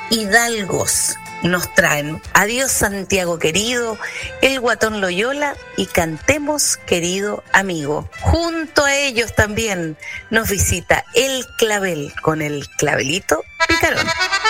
hidalgos nos traen Adiós Santiago querido, El Guatón Loyola y Cantemos querido amigo. Junto a ellos también nos visita El Clavel con el clavelito picarón.